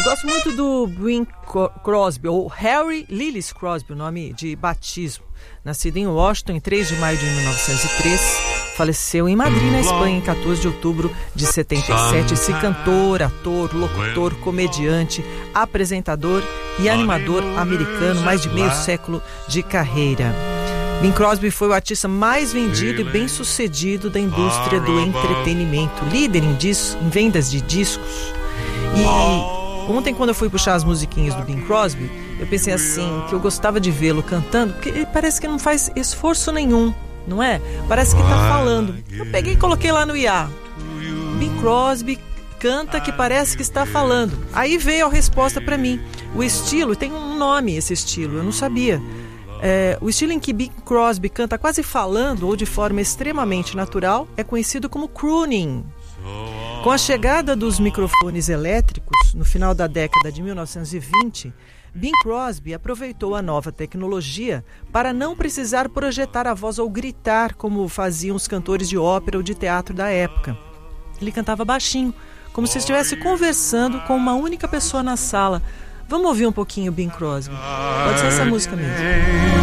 gosto muito do Bing Crosby, ou Harry Lillis Crosby, o nome de batismo. Nascido em Washington em 3 de maio de 1903, faleceu em Madrid, na Espanha, em 14 de outubro de 77. Esse cantor, ator, locutor, comediante, apresentador e animador americano, mais de meio século de carreira. Bing Crosby foi o artista mais vendido e bem-sucedido da indústria do entretenimento, líder em vendas de discos. E ontem, quando eu fui puxar as musiquinhas do Bing Crosby, eu pensei assim, que eu gostava de vê-lo cantando, porque ele parece que não faz esforço nenhum, não é? Parece que tá falando. Eu peguei e coloquei lá no IA. Bing Crosby canta que parece que está falando. Aí veio a resposta para mim. O estilo, tem um nome esse estilo, eu não sabia. O estilo em que Bing Crosby canta quase falando ou de forma extremamente natural é conhecido como crooning. Com a chegada dos microfones elétricos no final da década de 1920, Bing Crosby aproveitou a nova tecnologia para não precisar projetar a voz ou gritar como faziam os cantores de ópera ou de teatro da época. Ele cantava baixinho, como se estivesse conversando com uma única pessoa na sala. Vamos ouvir um pouquinho Bing Crosby? Pode ser essa música mesmo.